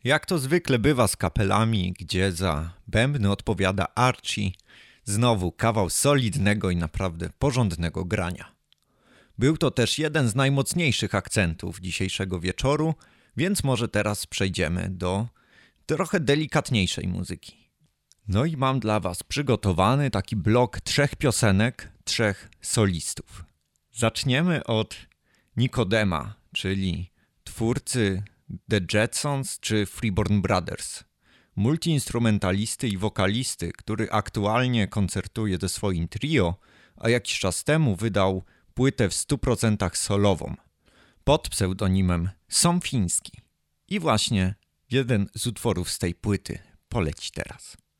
Jak to zwykle bywa z kapelami, gdzie za bębny odpowiada Archie, znowu kawał solidnego i naprawdę porządnego grania. Był to też jeden z najmocniejszych akcentów dzisiejszego wieczoru, więc może teraz przejdziemy do trochę delikatniejszej muzyki. No i mam dla was przygotowany taki blok 3 piosenek, 3 solistów. Zaczniemy od Nicodema, czyli twórcy The Jetsons czy Freeborn Brothers. Multiinstrumentalisty i wokalisty, który aktualnie koncertuje ze swoim trio, a jakiś czas temu wydał płytę w 100% solową pod pseudonimem Somfiński. I właśnie jeden z utworów z tej płyty poleci teraz.